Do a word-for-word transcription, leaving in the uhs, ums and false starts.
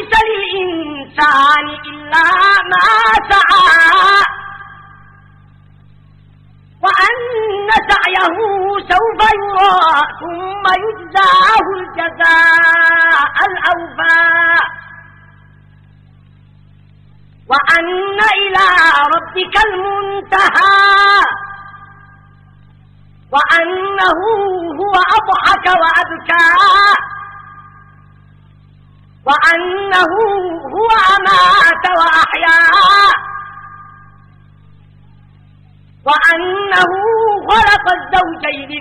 ليس للإنسان إلا ما سعى وأن سعيه سوف يرى ثم يجزاه الجزاء الأوفى وأن إلى ربك المنتهى وأنه هو أضحك وأبكى وأنه هو أمات وأحيا وأنه خلق الزوجين